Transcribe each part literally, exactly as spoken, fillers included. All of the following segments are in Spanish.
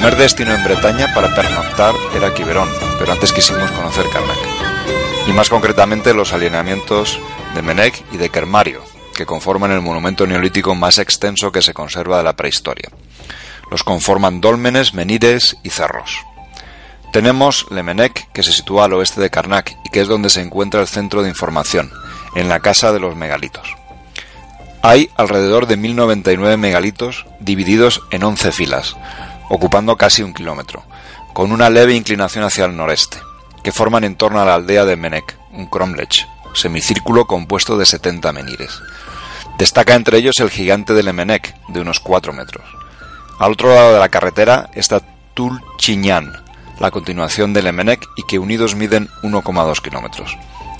primer destino en Bretaña para pernoctar era Quiberón, pero antes quisimos conocer Carnac, y más concretamente los alineamientos de Menec y de Kermario, que conforman el monumento neolítico más extenso que se conserva de la prehistoria. Los conforman dólmenes, menires y cerros. Tenemos Le Menec, que se sitúa al oeste de Carnac y que es donde se encuentra el centro de información, en la Casa de los Megalitos. Hay alrededor de mil noventa y nueve megalitos divididos en once filas, ocupando casi un kilómetro, con una leve inclinación hacia el noreste, que forman en torno a la aldea de Menec, un cromlech, semicírculo compuesto de setenta menires. Destaca entre ellos el gigante de Le Menec, de unos cuatro metros. Al otro lado de la carretera está Tul Chignan, la continuación de Le Menec, y que unidos miden uno coma dos kilómetros.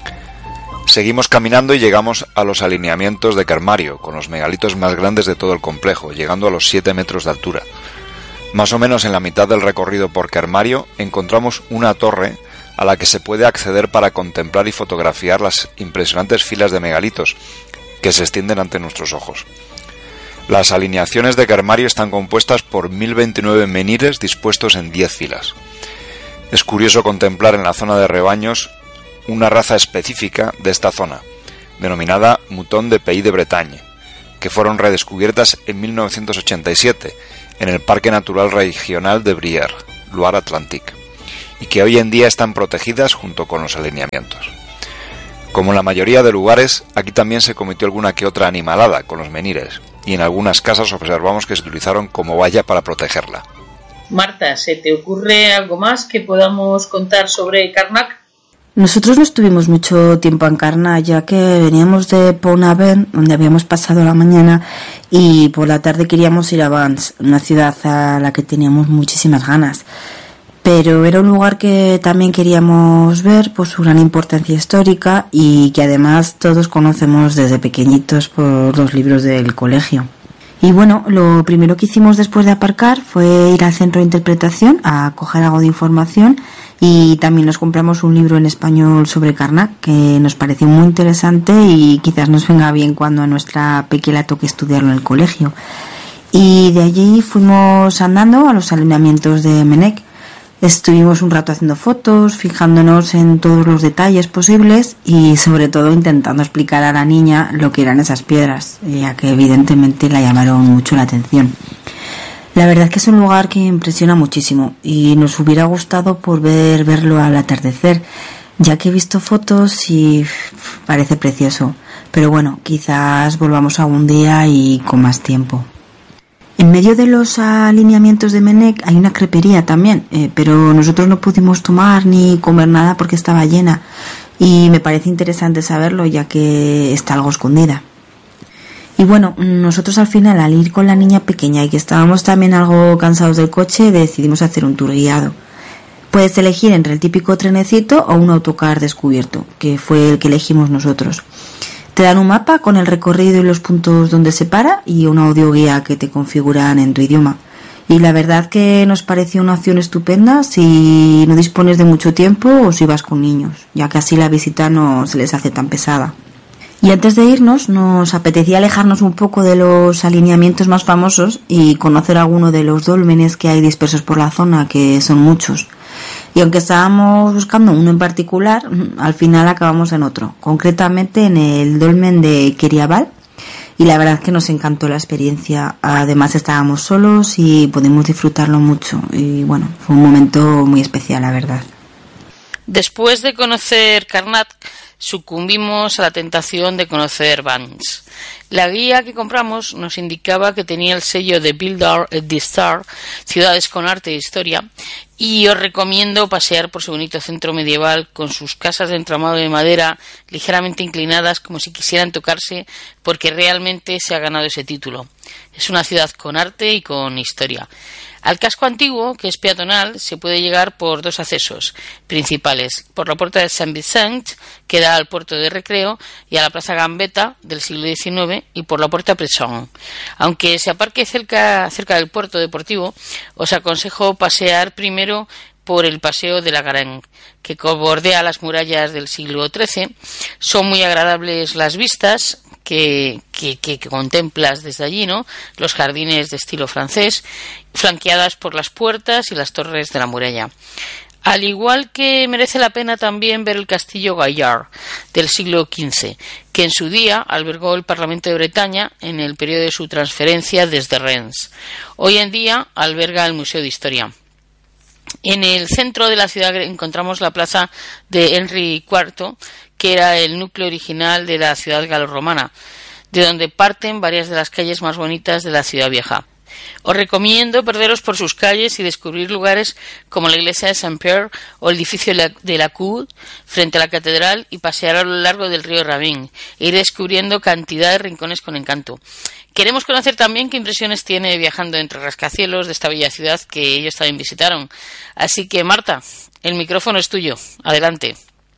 Seguimos caminando y llegamos a los alineamientos de Kermario, con los megalitos más grandes de todo el complejo, llegando a los siete metros de altura. Más o menos en la mitad del recorrido por Kermario encontramos una torre a la que se puede acceder para contemplar y fotografiar las impresionantes filas de megalitos que se extienden ante nuestros ojos. Las alineaciones de Kermario están compuestas por mil veintinueve menires dispuestos en diez filas. Es curioso contemplar en la zona de rebaños una raza específica de esta zona, denominada Mouton de Pays de Bretagne, que fueron redescubiertas en mil novecientos ochenta y siete en el Parque Natural Regional de Brière, Loire Atlantique, y que hoy en día están protegidas junto con los alineamientos. Como en la mayoría de lugares, aquí también se cometió alguna que otra animalada con los menires, y en algunas casas observamos que se utilizaron como valla para protegerla. Marta, ¿se te ocurre algo más que podamos contar sobre Carnac? Nosotros no estuvimos mucho tiempo en Carnac, ya que veníamos de Pont-Aven, donde habíamos pasado la mañana, y por la tarde queríamos ir a Vannes, una ciudad a la que teníamos muchísimas ganas. Pero era un lugar que también queríamos ver por su gran importancia histórica y que además todos conocemos desde pequeñitos por los libros del colegio. Y bueno, lo primero que hicimos después de aparcar fue ir al centro de interpretación a coger algo de información, y también nos compramos un libro en español sobre Carnac que nos pareció muy interesante y quizás nos venga bien cuando a nuestra pequeña toque estudiarlo en el colegio. Y de allí fuimos andando a los alineamientos de Menec. Estuvimos un rato haciendo fotos, fijándonos en todos los detalles posibles y sobre todo intentando explicar a la niña lo que eran esas piedras, ya que evidentemente la llamaron mucho la atención. La verdad es que es un lugar que impresiona muchísimo y nos hubiera gustado poder verlo al atardecer, ya que he visto fotos y parece precioso. Pero bueno, quizás volvamos algún día y con más tiempo. En medio de los alineamientos de Menec hay una crepería también, eh, pero nosotros no pudimos tomar ni comer nada porque estaba llena y me parece interesante saberlo ya que está algo escondida. Y bueno, nosotros al final, al ir con la niña pequeña y que estábamos también algo cansados del coche, decidimos hacer un tour guiado. Puedes elegir entre el típico trenecito o un autocar descubierto, que fue el que elegimos nosotros. Te dan un mapa con el recorrido y los puntos donde se para y una audioguía que te configuran en tu idioma. Y la verdad que nos pareció una opción estupenda si no dispones de mucho tiempo o si vas con niños, ya que así la visita no se les hace tan pesada. Y antes de irnos nos apetecía alejarnos un poco de los alineamientos más famosos y conocer alguno de los dólmenes que hay dispersos por la zona, que son muchos. Y aunque estábamos buscando uno en particular, al final acabamos en otro, concretamente en el dolmen de Queriaval, y la verdad es que nos encantó la experiencia. Además estábamos solos y pudimos disfrutarlo mucho y bueno, fue un momento muy especial, la verdad. Después de conocer Carnac, sucumbimos a la tentación de conocer Vannes. La guía que compramos nos indicaba que tenía el sello de Builder et d'Histoire, Ciudades con Arte e Historia, y os recomiendo pasear por su bonito centro medieval con sus casas de entramado de madera ligeramente inclinadas como si quisieran tocarse, porque realmente se ha ganado ese título. Es una ciudad con arte y con historia. Al casco antiguo, que es peatonal, se puede llegar por dos accesos principales, por la puerta de Saint-Vicent, que da al puerto de recreo, y a la plaza Gambetta del siglo diecinueve, y por la puerta Presson. Aunque se aparque cerca, cerca del puerto deportivo, os aconsejo pasear primero por el paseo de la Garenne, que bordea las murallas del siglo trece. Son muy agradables las vistas, que, que, que, que contemplas desde allí, ¿no? Los jardines de estilo francés, flanqueadas por las puertas y las torres de la muralla. Al igual que merece la pena también ver el castillo Gaillard del siglo quince, que en su día albergó el Parlamento de Bretaña en el periodo de su transferencia desde Rennes. Hoy en día alberga el Museo de Historia. En el centro de la ciudad encontramos la plaza de Henry cuarto, que era el núcleo original de la ciudad galorromana, de donde parten varias de las calles más bonitas de la ciudad vieja. Os recomiendo perderos por sus calles y descubrir lugares como la iglesia de Saint-Pierre o el edificio de la Cour frente a la catedral y pasear a lo largo del río Ravin e ir descubriendo cantidad de rincones con encanto. Queremos conocer también qué impresiones tiene viajando entre rascacielos de esta bella ciudad que ellos también visitaron. Así que, Marta, el micrófono es tuyo. Adelante.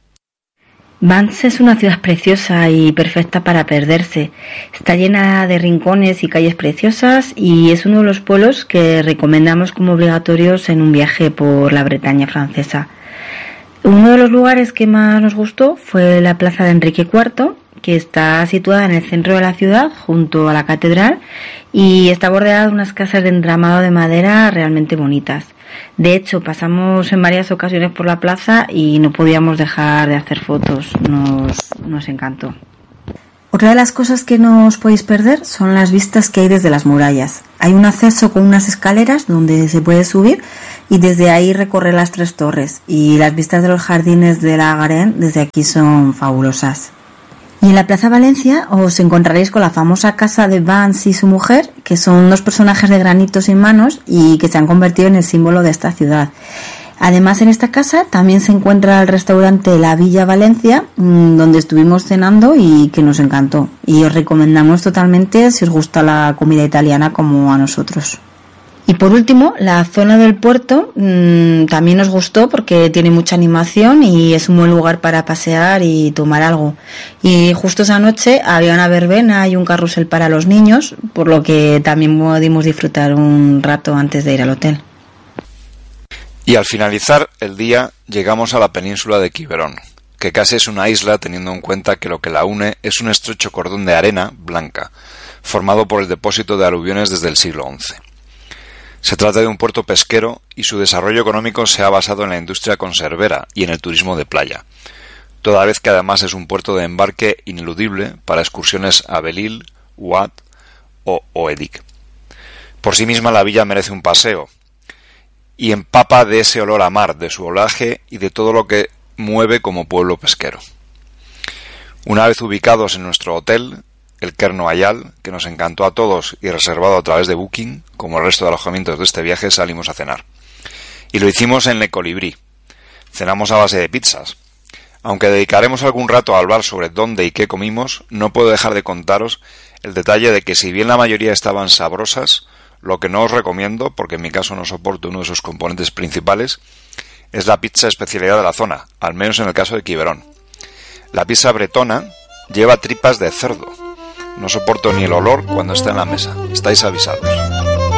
Vannes es una ciudad preciosa y perfecta para perderse. Está llena de rincones y calles preciosas y es uno de los pueblos que recomendamos como obligatorios en un viaje por la Bretaña francesa. Uno de los lugares que más nos gustó fue la plaza de Enrique cuarto, que está situada en el centro de la ciudad, junto a la catedral, y está bordeada de unas casas de entramado de madera realmente bonitas. De hecho, pasamos en varias ocasiones por la plaza y no podíamos dejar de hacer fotos. Nos, nos encantó. Otra de las cosas que no os podéis perder son las vistas que hay desde las murallas. Hay un acceso con unas escaleras donde se puede subir y desde ahí recorrer las tres torres. Y las vistas de los jardines de la Garenne desde aquí son fabulosas. Y en la Plaza Valencia os encontraréis con la famosa casa de Vannes y su mujer, que son dos personajes de granito sin manos y que se han convertido en el símbolo de esta ciudad. Además, en esta casa también se encuentra el restaurante La Villa Valencia, donde estuvimos cenando y que nos encantó. Y os recomendamos totalmente si os gusta la comida italiana como a nosotros. Y por último, la zona del puerto mmm, también nos gustó porque tiene mucha animación y es un buen lugar para pasear y tomar algo. Y justo esa noche había una verbena y un carrusel para los niños, por lo que también pudimos disfrutar un rato antes de ir al hotel. Y al finalizar el día llegamos a la península de Quiberon, que casi es una isla teniendo en cuenta que lo que la une es un estrecho cordón de arena blanca, formado por el depósito de aluviones desde el siglo once. Se trata de un puerto pesquero y su desarrollo económico se ha basado en la industria conservera y en el turismo de playa, toda vez que además es un puerto de embarque ineludible para excursiones a Belle-Île, Ouad o Oedic. Por sí misma la villa merece un paseo y empapa de ese olor a mar, de su olaje y de todo lo que mueve como pueblo pesquero. Una vez ubicados en nuestro hotel, el Cairn Royal, que nos encantó a todos y reservado a través de Booking, como el resto de alojamientos de este viaje, salimos a cenar. Y lo hicimos en Le Colibrí. Cenamos a base de pizzas. Aunque dedicaremos algún rato a hablar sobre dónde y qué comimos, no puedo dejar de contaros el detalle de que si bien la mayoría estaban sabrosas, lo que no os recomiendo, porque en mi caso no soporto uno de sus componentes principales, es la pizza especialidad de la zona, al menos en el caso de Quiberon. La pizza bretona lleva tripas de cerdo. No soporto ni el olor cuando está en la mesa. Estáis avisados.